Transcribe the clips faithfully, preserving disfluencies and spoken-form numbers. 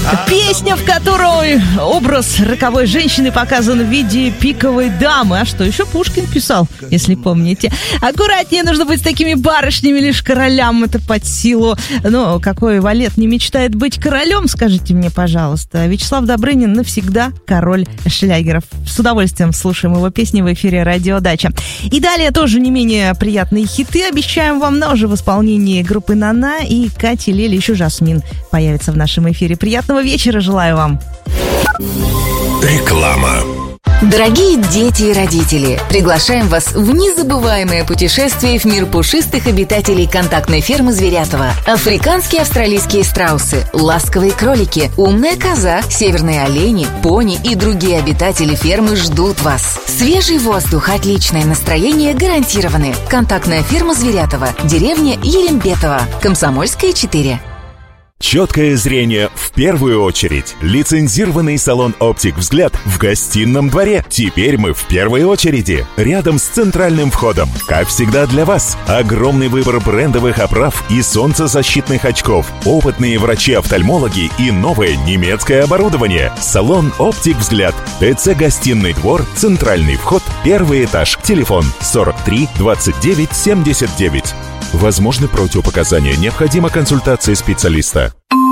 Песня, в которой образ роковой женщины показан в виде пиковой дамы. А что еще Пушкин писал, если помните? Аккуратнее нужно быть с такими барышнями, лишь королям это под силу. Ну, какой валет не мечтает быть королем, скажите мне, пожалуйста. Вячеслав Добрынин навсегда король шлягеров. С удовольствием слушаем его песни в эфире «Радио Дача». И далее тоже не менее приятные хиты обещаем вам, но уже в исполнении группы «Нана» и Кати Лели, еще Жасмин появится в нашем эфире. Приятного вечера желаю вам. Реклама. Дорогие дети и родители, приглашаем вас в незабываемое путешествие в мир пушистых обитателей контактной фермы Зверятова. Африканские австралийские страусы, ласковые кролики, умная коза, северные олени, пони и другие обитатели фермы ждут вас. Свежий воздух, отличное настроение гарантированы. Контактная ферма Зверятова, деревня Ерембетова, Комсомольская, четыре. Четкое зрение в первую очередь. Лицензированный салон «Оптик Взгляд» в гостином дворе. Теперь мы в первой очереди, рядом с центральным входом. Как всегда для вас, огромный выбор брендовых оправ и солнцезащитных очков, опытные врачи-офтальмологи и новое немецкое оборудование. Салон «Оптик Взгляд». ТЦ «Гостиный двор», центральный вход, первый этаж. Телефон сорок три двадцать девять семьдесят девять. Возможны противопоказания. Необходима консультация специалиста.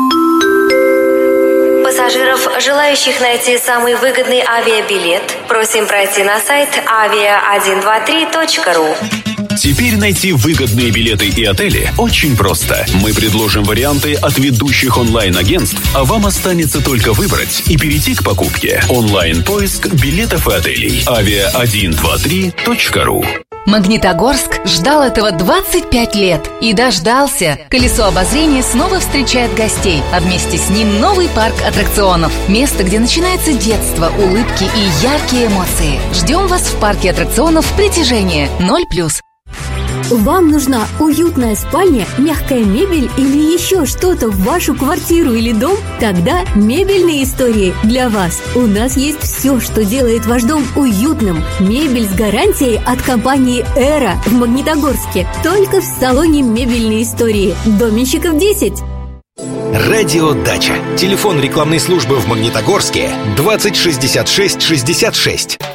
Пассажиров, желающих найти самый выгодный авиабилет, просим пройти на сайт авиа один два три точка ру. Теперь найти выгодные билеты и отели очень просто. Мы предложим варианты от ведущих онлайн-агентств, а вам останется только выбрать и перейти к покупке. Онлайн-поиск билетов и отелей. авиа один два три точка ру. Магнитогорск ждал этого двадцать пять лет и дождался. Колесо обозрения снова встречает гостей, а вместе с ним новый парк аттракционов. Место, где начинается детство, улыбки и яркие эмоции. Ждем вас в парке аттракционов «Притяжение» ноль плюс. Вам нужна уютная спальня, мягкая мебель или еще что-то в вашу квартиру или дом? Тогда мебельные истории для вас. У нас есть все, что делает ваш дом уютным. Мебель с гарантией от компании «Эра» в Магнитогорске. Только в салоне «Мебельные истории». Доменщиков десять. Радио Дача. Телефон рекламной службы в Магнитогорске двадцать шестьдесят шесть шестьдесят шесть.